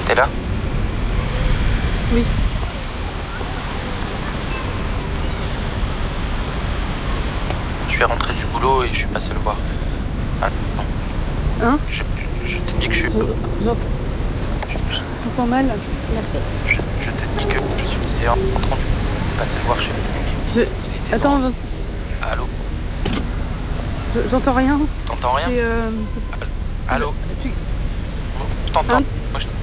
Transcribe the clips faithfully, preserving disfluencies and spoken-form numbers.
T'es là? Oui. Je suis rentré du boulot et je suis passé le voir. Ah, non. Hein? Je, je, je te dis que je suis... J'entends Je, mal. Là, c'est... je, je te dis que je suis... C'est en rentrant du boulot. Je suis passé le voir chez lui. Je... Attends, Vincent. Allô? Je- J'entends rien. T'entends rien? Et euh... Allô? Tu... Je t'entends. Hein? Moi, je...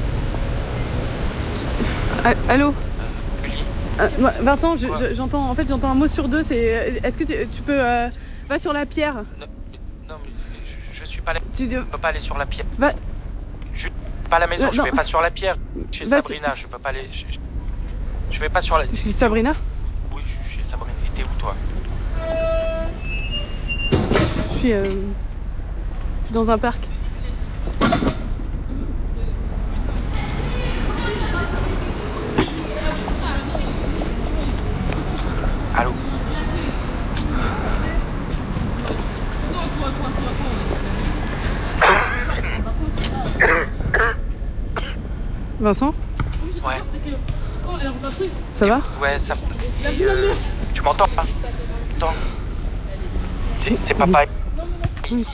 Ah, allô? Euh, Julie? Euh, moi, Vincent, je- Quoi? je- j'entends en fait j'entends un mot sur deux. C'est est-ce que tu, tu peux euh, va sur la pierre. Non, mais, non, mais je, je suis pas là. Tu Je peux pas aller sur la pierre. va. Je pas à la maison, Euh, je non. vais pas sur la pierre. Chez Va Sabrina, je peux pas aller. Je, je, je vais pas sur la. C'est Sabrina. Oui, je suis chez Sabrina. Et t'es où toi? Je suis, euh, je suis dans un parc. Allô? Vincent, Ouais. ça va? Ouais, ça. Et, euh, tu m'entends pas? Attends. C'est c'est papa. Il, il,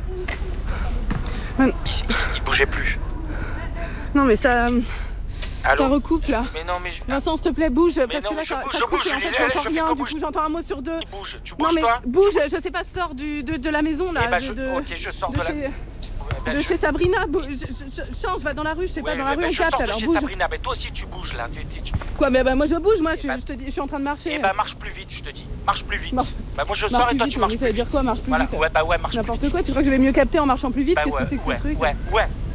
Man- il, il- il bougeait plus. Non mais ça, Allô? ça recoupe là. Mais non, mais je- Vincent, s'il te plaît, bouge parce non, que là mais je ça, bouge, ça je coupe bouge, et en fait Julie, j'entends je fais rien. que Du bouger. coup, j'entends un mot sur deux. il bouge. Tu Non bouges mais toi? bouge, je sais pas, sors du, de, de la maison là, Eh ben, de, je- de, ok, je sors de de la. chez, Eh ben, de je- chez Sabrina. Bou- Je, je- je- change, va dans la rue, je sais Ouais, pas, dans ouais, la rue ben, on je capte sors de alors chez bouge. Sabrina, mais toi aussi tu bouges là. Tu, tu, tu... Quoi, mais bah, moi je bouge, moi je, Eh ben- je te dis, je suis en train de marcher. Eh ben marche plus vite, je te dis. Marche plus vite. Marche- Bah moi je Marche sors et plus toi vite, tu mais marches ça plus veut vite. dire quoi, marche plus Voilà, vite? ouais, bah ouais, marche plus N'importe vite. quoi, tu crois que je vais mieux capter en marchant plus vite? Bah Qu'est-ce ouais, que c'est que ouais, ce truc? ouais, ouais.